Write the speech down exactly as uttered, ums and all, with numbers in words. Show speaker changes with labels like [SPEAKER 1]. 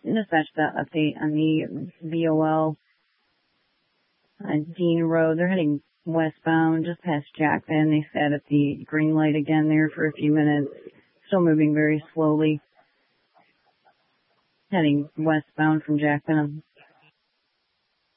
[SPEAKER 1] dispatch that update on the V O L uh, Dean Road. They're heading westbound just past Jackman. They sat at the green light again there for a few minutes. Still moving very slowly. Heading westbound from Jackman.